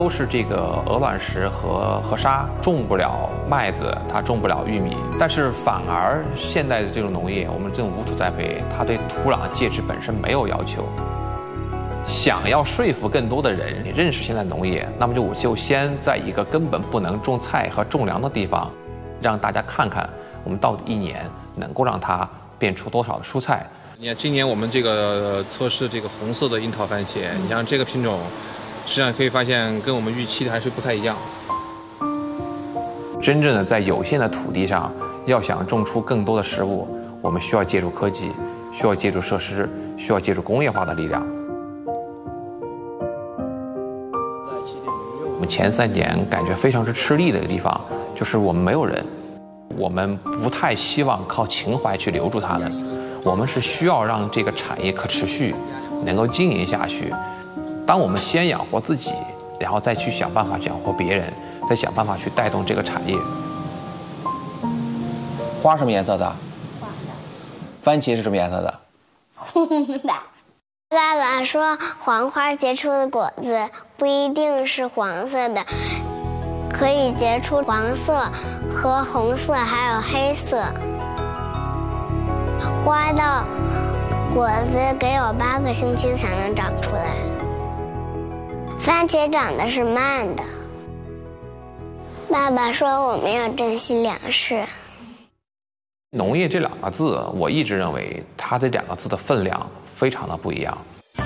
都是这个鹅卵石和沙，种不了麦子，它种不了玉米，但是反而现在的这种农业，我们这种无土栽培，它对土壤介质本身没有要求。想要说服更多的人认识现在农业，那么我就先在一个根本不能种菜和种粮的地方，让大家看看我们到底一年能够让它变出多少的蔬菜。 你看，今年我们这个测试这个红色的樱桃番茄，你像这个品种，实际上可以发现跟我们预期的还是不太一样。 真正的在有限的土地上，要想种出更多的食物，我们需要借助科技，需要借助设施，需要借助工业化的力量。我们前3年感觉非常之吃力的一个地方，就是我们没有人，我们不太希望靠情怀去留住他们，我们是需要让这个产业可持续，能够经营下去。当我们先养活自己，然后再去想办法养活别人，再想办法去带动这个产业。 花什么颜色的？黄的。番茄是什么颜色的？ 红的。爸爸说，黄花结出的果子不一定是黄色的，可以结出黄色和红色，还有黑色。花到果子给我8个星期才能长出来。番茄长得是慢的。爸爸说我们要珍惜粮食。 农业这2个字，我一直认为它这2个字的分量非常的不一样。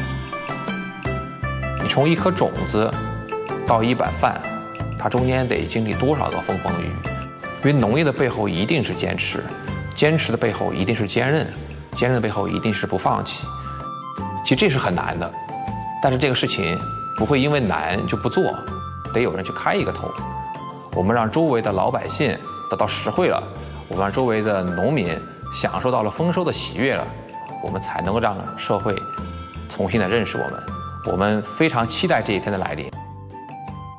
你从一颗种子到一碗饭，它中间得经历多少个风风雨雨？因为农业的背后一定是坚持，坚持的背后一定是坚韧，坚韧的背后一定是不放弃。其实这是很难的，但是这个事情不会因为难就不做，得有人去开一个头。我们让周围的老百姓得到实惠了，我们让周围的农民享受到了丰收的喜悦了，我们才能够让社会重新的认识我们。我们非常期待这一天的来临。